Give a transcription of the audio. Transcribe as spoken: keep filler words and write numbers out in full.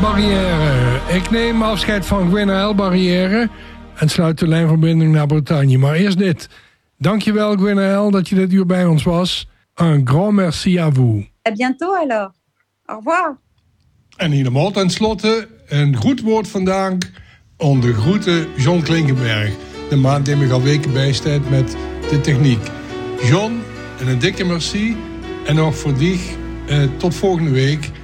Barrière. Ik neem afscheid van Gwenaël Barrière en sluit de lijnverbinding naar Bretagne. Maar eerst dit. Dankjewel Gwenaël dat je dit uur bij ons was. Un grand merci à vous. À bientôt alors. Au revoir. En helemaal tenslotte een goed woord vandaag. Onder groeten John Klinkenberg. De man die me al weken bijstaat met de techniek. John, een dikke merci. En nog voor dich, uh, tot volgende week.